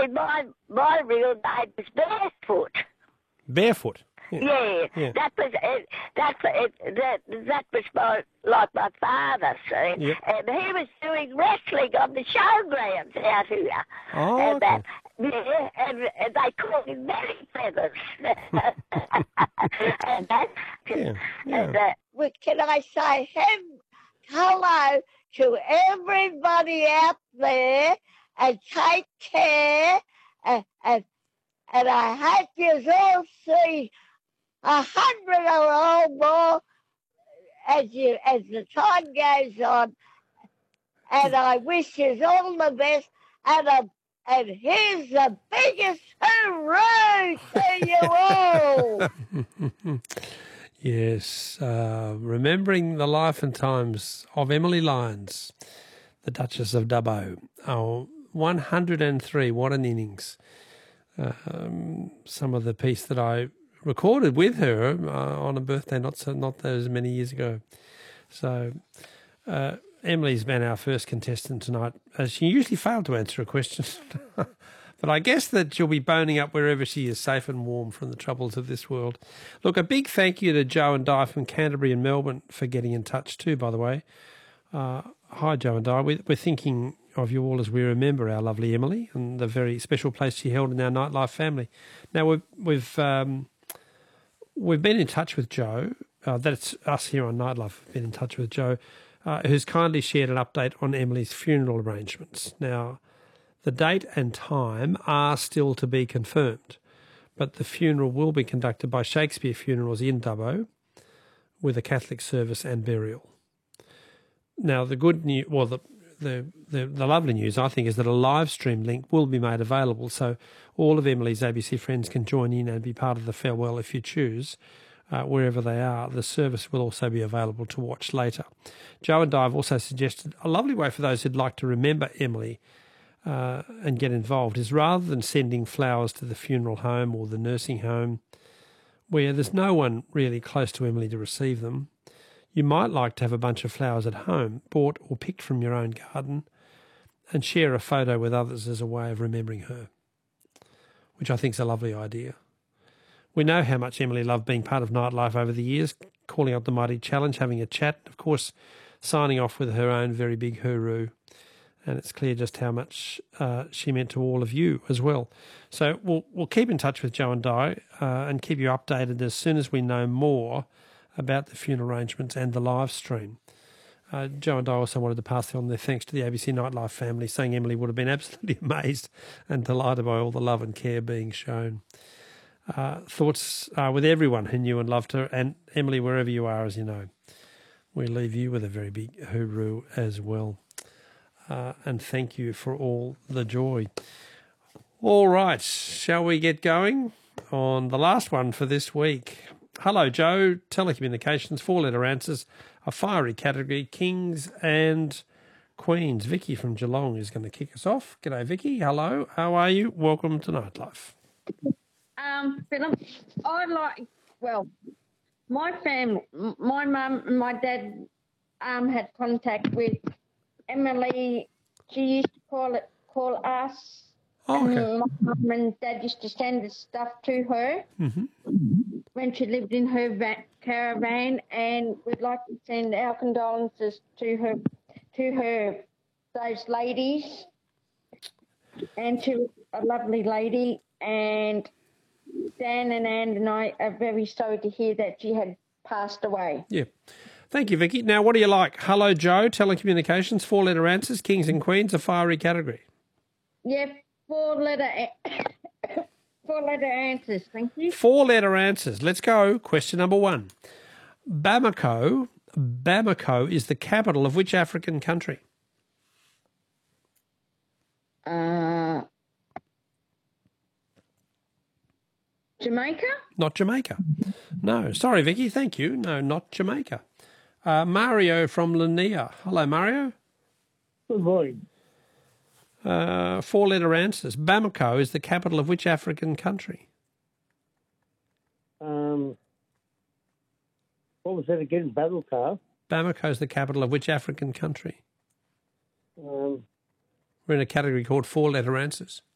my real name was Barefoot. Barefoot. Yeah, Yeah. that was it. That was my father, see, Yep. and he was doing wrestling on the showgrounds out here. Oh, and okay. and they called him Merry Feathers. and that, Yeah, and, can I say hello to everybody out there, and take care, and I hope you all see 100 or more as the time goes on, and I wish you all the best. And here's the biggest hooray to you all. Yes, remembering the life and times of Emily Lyons, the Duchess of Dubbo. Oh, 103, what an innings. Some of the piece that I recorded with her on a birthday not those many years ago. So Emily's been our first contestant tonight. She usually failed to answer a question, but I guess that she'll be boning up wherever she is, safe and warm from the troubles of this world. Look, a big thank you to Joe and Di from Canterbury and Melbourne for getting in touch too, by the way. Hi, Joe and Di. We're thinking of you all as we remember our lovely Emily and the very special place she held in our nightlife family. Now, we've been in touch with Joe. That's us here on Nightlife have been in touch with Joe, who's kindly shared an update on Emily's funeral arrangements. Now, the date and time are still to be confirmed, but the funeral will be conducted by Shakespeare Funerals in Dubbo with a Catholic service and burial. Now, the good news, well, the lovely news, I think, is that a live stream link will be made available, so all of Emily's ABC friends can join in and be part of the farewell if you choose, wherever they are. The service will also be available to watch later. Joe and I have also suggested a lovely way for those who'd like to remember Emily and get involved is, rather than sending flowers to the funeral home or the nursing home, where there's no one really close to Emily to receive them, you might like to have a bunch of flowers at home, bought or picked from your own garden, and share a photo with others as a way of remembering her, which I think is a lovely idea. We know how much Emily loved being part of Nightlife over the years, calling out the mighty challenge, having a chat, of course, signing off with her own very big hooroo. And it's clear just how much she meant to all of you as well. So we'll keep in touch with Joe and Di and keep you updated as soon as we know more about the funeral arrangements and the live stream. Joe and I also wanted to pass on their thanks to the ABC Nightlife family, saying Emily would have been absolutely amazed and delighted by all the love and care being shown. Thoughts are with everyone who knew and loved her, and Emily, wherever you are, as you know. We leave you with a very big hooroo as well. And thank you for all the joy. All right, shall we get going on the last one for this week? Hello, Joe. Telecommunications, 4-letter answers, a fiery category, kings and queens. Vicky from Geelong is going to kick us off. G'day, Vicky. Hello. How are you? Welcome to Nightlife. Philip, my family, my mum and my dad had contact with Emily. She used to call us. Oh, okay. And my mum and dad used to send the stuff to her when she lived in her caravan, and we'd like to send our condolences to her, those ladies, and to a lovely lady. And Dan and Anne and I are very sorry to hear that she had passed away. Yeah. Thank you, Vicky. Now, what do you like? Hello, Joe, telecommunications, 4-letter answers, kings and queens, a fiery category. Yeah, 4-letter answers, thank you. 4-letter answers. Let's go. Question number 1. Bamako is the capital of which African country? Jamaica? Not Jamaica. No. Sorry, Vicky. Thank you. No, not Jamaica. Mario from Lanier. Hello, Mario. Good morning. 4-letter answers. Bamako is the capital of which African country? What was that again? Bamako? Bamako is the capital of which African country? Um, We're in a category called 4-letter answers.